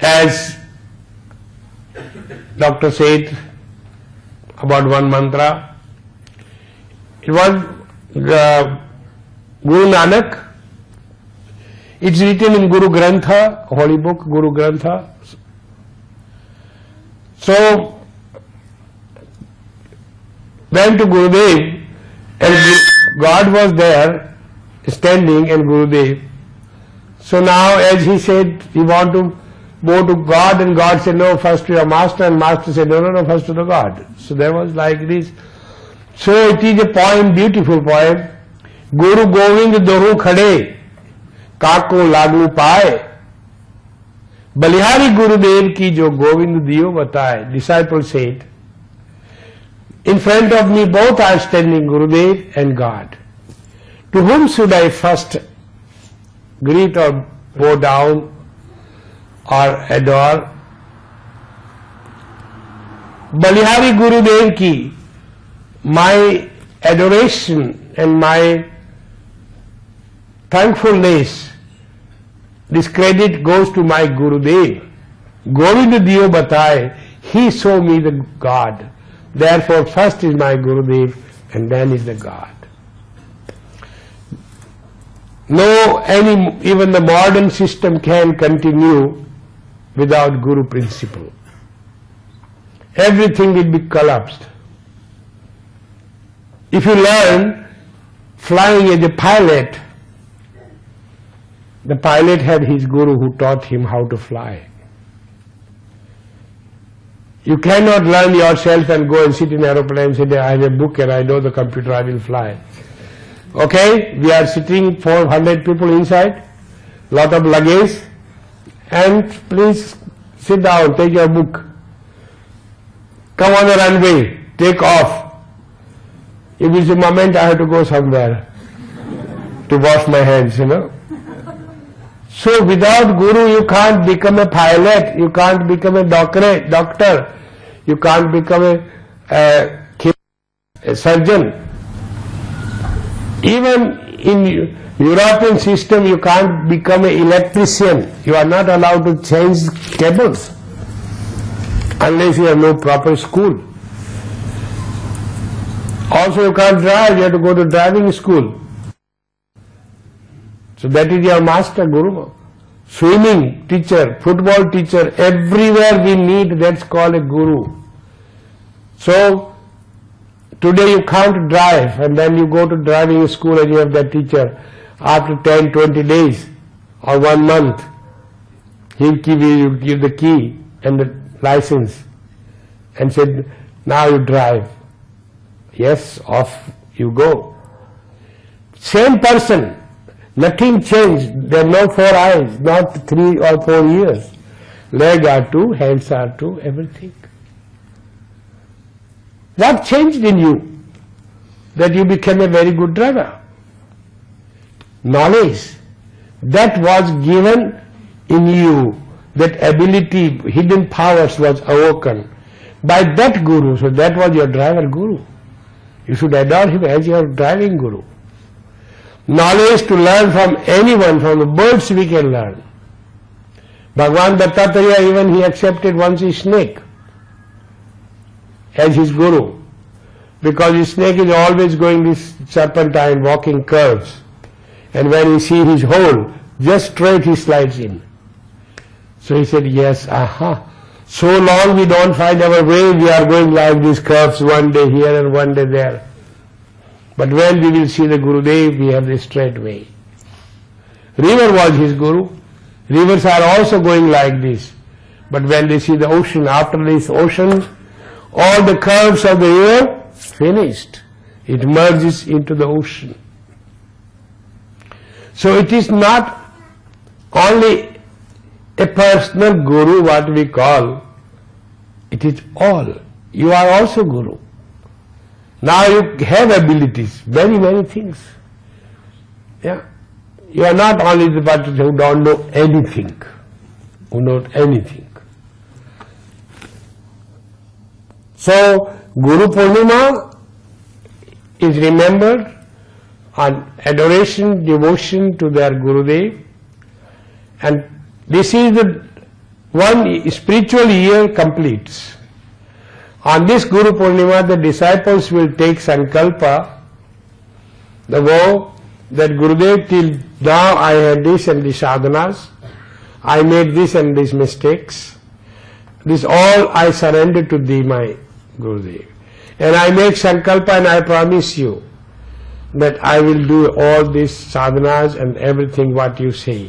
as Dr. said about one mantra. It was Guru Nanak. It's written in Guru Grantha, holy book, Guru Grantha. So, went to Gurudev, and God was there, standing, and Gurudev. So now, as he said, he want to go to God, and God said, no, first to your master, and master said, no, first to the God. So there was like this. So it is a poem, beautiful poem. Guru Govind dohu khade, kako lagu paaye. Balihari Gurudev ki jo Govind diyo bataye. Disciple said, in front of me both are standing, Gurudev and God. To whom should I first greet or bow down or adore? Balihari Gurudev ki, my adoration and my thankfulness, this credit goes to my Gurudev. Govind diyo bataye, he show me the God. Therefore first is my Gurudev and then is the God. No, even the modern system can continue without Guru principle. Everything will be collapsed. If you learn flying as a pilot, the pilot had his guru who taught him how to fly. You cannot learn yourself and go and sit in an aeroplane and say, I have a book and I know the computer, I will fly. Okay, we are sitting 400 people inside, lot of luggage, and please sit down, take your book. Come on the runway, take off. If it's a moment I have to go somewhere to wash my hands, So without Guru you can't become a pilot, you can't become a doctor, you can't become a surgeon. Even in European system you can't become an electrician, you are not allowed to change cables unless you have no proper school. Also you can't drive, you have to go to driving school. So that is your master, Guru. Swimming teacher, football teacher, everywhere we need, that's called a Guru. So today you can't drive and then you go to driving school and you have that teacher. After 10, 20 days or 1 month, he'll give you the key and the license and said, now you drive. Yes, off you go. Same person, nothing changed. There are no 4 eyes, not 3 or 4 ears. Leg are 2, hands are 2, everything. What changed in you that you became a very good driver? Knowledge. That was given in you, that ability, hidden powers was awoken by that Guru. So that was your driver Guru. You should adore him as your driving Guru. Knowledge to learn from anyone, from the birds we can learn. Bhagavan Dattatreya, even he accepted once a snake as his Guru, because the snake is always going this serpentine, walking curves, and when he sees his hole, just straight he slides in. So he said, yes, so long we don't find our way, we are going like these curves, one day here and one day there. But when we will see the Gurudev, we have the straight way. River was his Guru. Rivers are also going like this. But when they see the ocean, after this ocean, all the curves of the river finished. It merges into the ocean. So it is not only a personal Guru, what we call, it is all. You are also Guru. Now you have abilities, very many things. Yeah. You are not only the person who don't know anything, who knows anything. So Guru Purnima is remembered on adoration, devotion to their Gurudev, and this is one spiritual year completes. On this Guru Purnima, the disciples will take sankalpa, the vow that Gurudev, till now I had this and this sadhanas, I made this and these mistakes, this all I surrender to thee, my Gurudev. And I make sankalpa and I promise you that I will do all these sadhanas and everything what you say.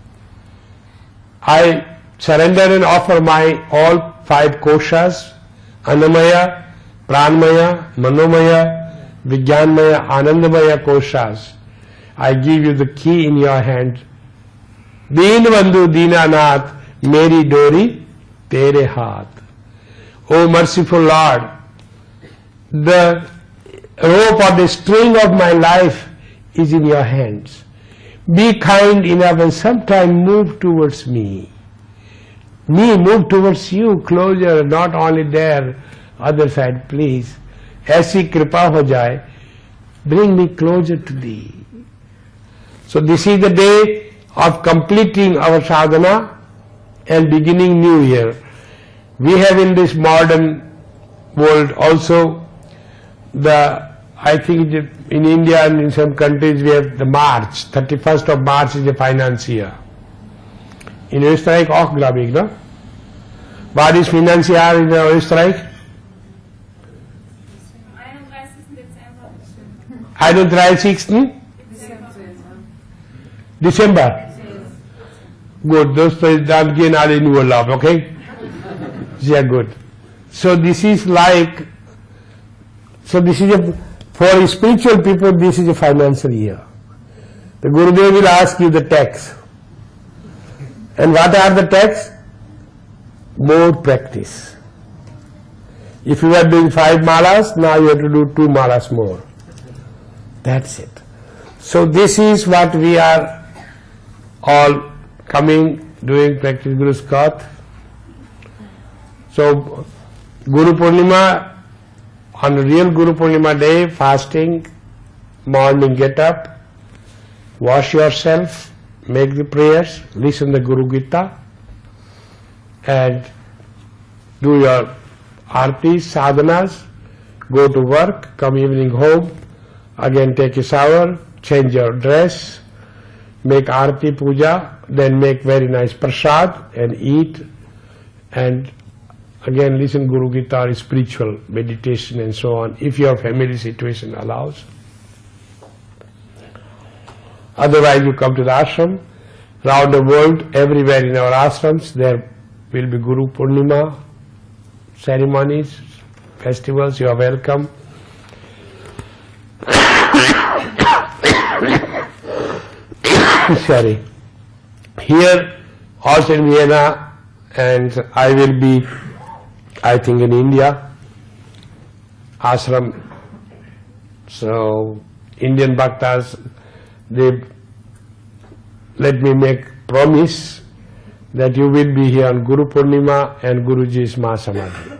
I surrender and offer my all 5 koshas, Annamaya, Pranmaya, Manomaya, Vijnanmaya, Anandamaya koshas. I give you the key in your hand. Deenbandhu Deenanath, Meri Dori, Tere Haath. O merciful Lord, the rope or the string of my life is in your hands. Be kind enough and sometime move towards me. Me move towards you, closer, not only there, other side, please. Aisi kripa ho jaye, bring me closer to thee. So this is the day of completing our sadhana and beginning new year. We have in this modern world also I think in India and in some countries we have the March, 31st of March is the finance year. In Österreich auch, glaube ich, ne? War das Finanzjahr in Österreich? 31. Dezember. Gut, dann gehen alle in Urlaub, okay? Sehr gut. So this is like, for spiritual people, this is a financial year. The Gurudev will ask you the tax. And what are the tax? More practice. If you are doing 5 malas, now you have to do 2 malas more. That's it. So this is what we are all coming, doing practice Guru Skath. So Guru Purnima, on the real Guru Purnima day, fasting, morning get up, wash yourself, make the prayers, listen the Guru Gita, and do your artis, sadhanas, go to work, come evening home, again take a shower, change your dress, make arti puja, then make very nice prasad and eat, and again listen Guru Gita or spiritual meditation and so on, if your family situation allows. Otherwise you come to the ashram. Round the world, everywhere in our ashrams, there will be Guru Purnima ceremonies, festivals, you are welcome. Sorry. Here, also in Vienna, and I will be, I think, in India, ashram. So, Indian bhaktas, they let me make promise that you will be here on Guru Purnima and Guruji's Mahasamadhi.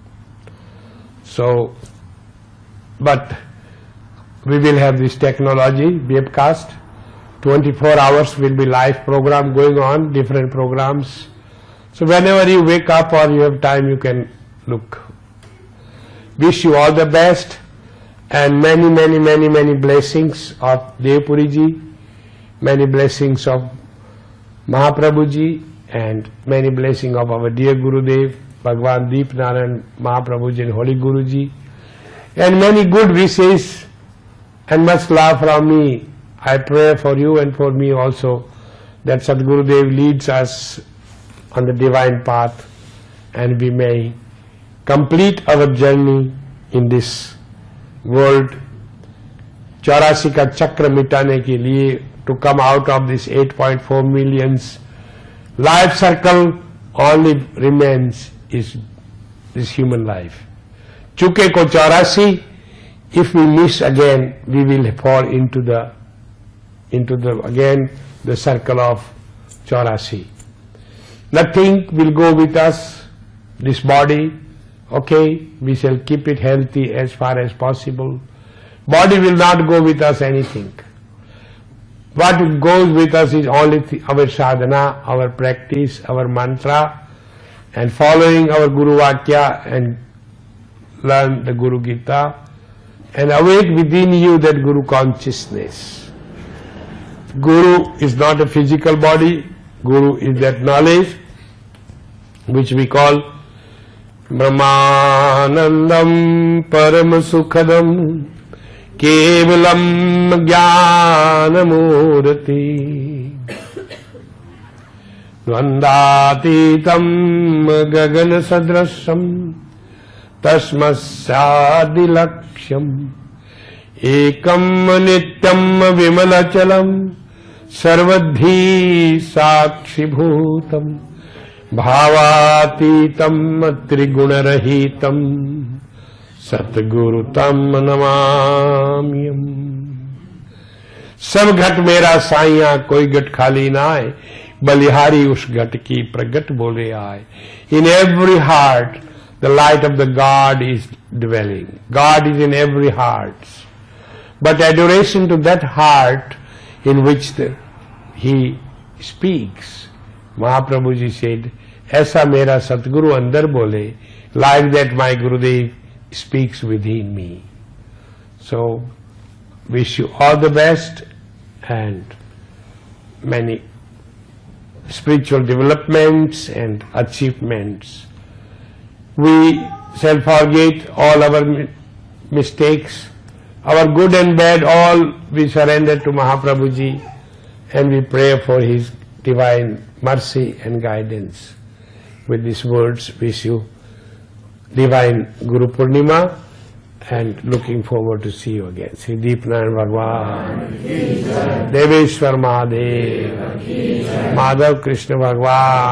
So, but we will have this technology, webcast, 24 hours will be live program going on, different programs. So whenever you wake up or you have time, you can look. Wish you all the best and many blessings of Devpuriji, many blessings of Mahaprabhuji, and many blessings of our dear Gurudev, Bhagwan Deep Narayan Mahaprabhuji and Holy Guruji, and many good wishes and much love from me. I pray for you and for me also that Sadgurudev leads us on the divine path and we may complete our journey in this world. 84 का चक्र मिटाने के लिए, to come out of this 8.4 millions life circle, only remains is this human life. चुके को 84, if we miss again, we will fall into the again the circle of 84. Nothing will go with us, this body, okay, we shall keep it healthy as far as possible. Body will not go with us anything. What goes with us is only our sadhana, our practice, our mantra, and following our Guru Vakya and learn the Guru Gita and awake within you that Guru consciousness. Guru is not a physical body. Guru is that knowledge which we call Brahmanandam Param Sukhadam Kevalam Jnanamurti Dvandatitam Gagana Sadrasam Tasmasyadilaksham Ekam Nityam Vimalachalam Sarvadhi Sakshibhutam Bhavatitam Trigunarahitam Satgurutam Namamyam. सब घट मेरा साइया कोई घट खाली ना आए बलिहारी उस घट की प्रगट बोले आए. In every heart the light of the God is dwelling. God is in every heart, but adoration to that heart in which he speaks. Mahaprabhu ji said, ऐसा मेरा सतगुरु अंदर बोले, like that my Gurudev speaks within me. So, wish you all the best and many spiritual developments and achievements. We shall forget all our mistakes, our good and bad, all we surrender to Mahaprabhu ji and we pray for his divine mercy and guidance. With these words, wish you divine Guru Purnima and looking forward to see you again. Sri Deepnarayan Bhagwan, Deveshwar Mahadev, Madhav Krishna Bhagwan.